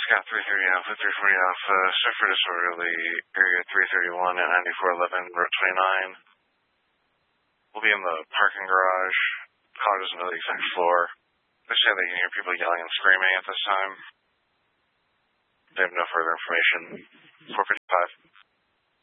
Scott 330 Alpha, 340 Alpha, Suffer Disorderly, Area 331 at 9411, Route 29. We'll be in the parking garage. Caller doesn't know the exact floor. They say they can hear people yelling and screaming at this time. They have no further information. 455.